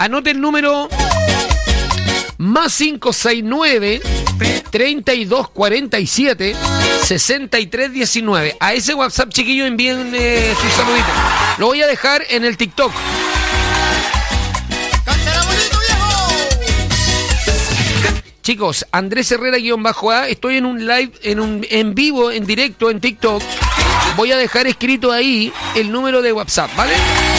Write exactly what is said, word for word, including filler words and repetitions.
Anote el número más cinco seis nueve, treinta y dos cuarenta y siete, sesenta y tres diecinueve. A ese WhatsApp, chiquillo, envíen eh, sus saluditos. Lo voy a dejar en el TikTok. Chicos, Andrés Herrera-A, estoy en un live, en un en vivo, en directo, en TikTok. Voy a dejar escrito ahí el número de WhatsApp, ¿vale?